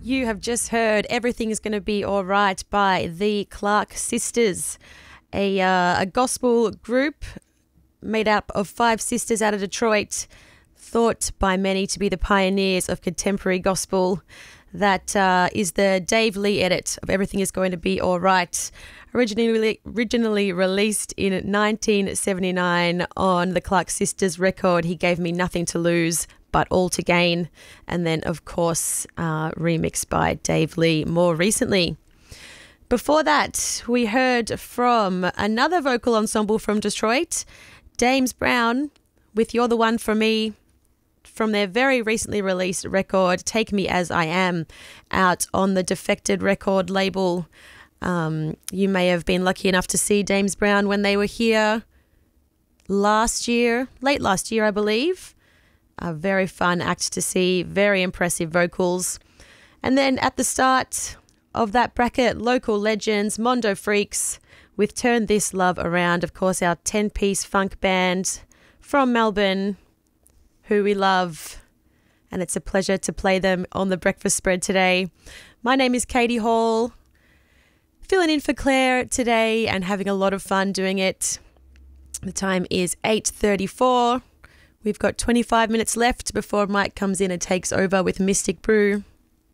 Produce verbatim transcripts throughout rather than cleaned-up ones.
You have just heard Everything is Going to Be All Right by the Clark Sisters, a, uh, a gospel group made up of five sisters out of Detroit, thought by many to be the pioneers of contemporary gospel. That uh, is the Dave Lee edit of Everything is Going to Be All Right, originally, originally released in nineteen seventy-nine on the Clark Sisters record, He Gave Me Nothing to Lose But All to Gain, and then, of course, uh, remixed by Dave Lee more recently. Before that, we heard from another vocal ensemble from Detroit, James Brown, with You're the One for Me, from their very recently released record, Take Me As I Am, out on the Defected record label. Um, you may have been lucky enough to see James Brown when they were here last year, late last year, I believe. A very fun act to see, very impressive vocals. And then at the start of that bracket, local legends, Mondo Freaks, with Turn This Love Around, of course, our ten-piece funk band from Melbourne, who we love, and it's a pleasure to play them on the breakfast spread today. My name is Katie Hall, filling in for Claire today and having a lot of fun doing it. The time is eight thirty-four. We've got twenty-five minutes left before Mike comes in and takes over with Mystic Brew.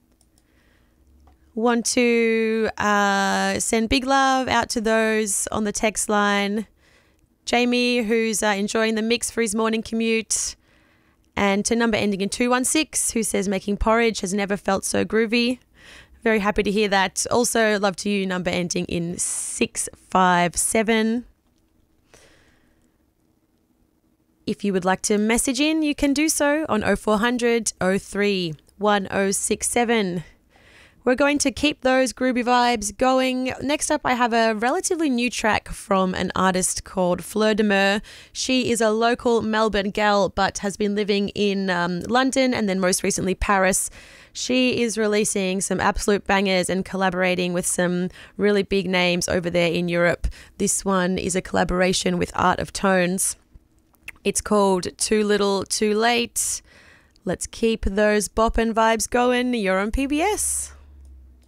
Want to uh, send big love out to those on the text line. Jamie, who's uh, enjoying the mix for his morning commute. And to number ending in two one six, who says making porridge has never felt so groovy. Very happy to hear that. Also, love to you, number ending in six five seven. If you would like to message in, you can do so on oh four hundred, oh three, one oh six seven. We're going to keep those groovy vibes going. Next up, I have a relatively new track from an artist called Fleur de Mer. She is a local Melbourne gal, but has been living in um, London and then most recently Paris. She is releasing some absolute bangers and collaborating with some really big names over there in Europe. This one is a collaboration with Art of Tones. It's called Too Little Too Late. Let's keep those bop and vibes going. You're on P B S.